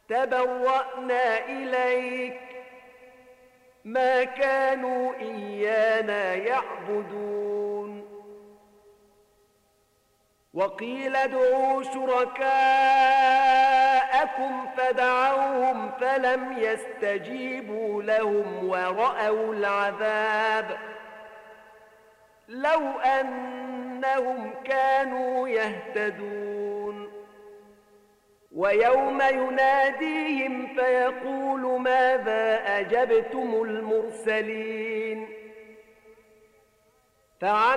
تبرأنا إليك ما كانوا إيانا يعبدون وقيل ادعوا شركاءكم فدعوهم فلم يستجيبوا لهم ورأوا العذاب لو أنهم كانوا يهتدون ويوم يناديهم فيقول ماذا أجبتم المرسلين